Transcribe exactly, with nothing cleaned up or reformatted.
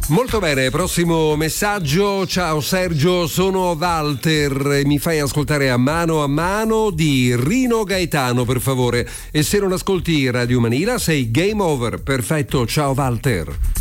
Molto bene, prossimo messaggio. Ciao Sergio, sono Walter, mi fai ascoltare A mano a mano di Rino Gaetano, per favore, e se non ascolti Radio Manila sei game over. Perfetto, ciao Walter.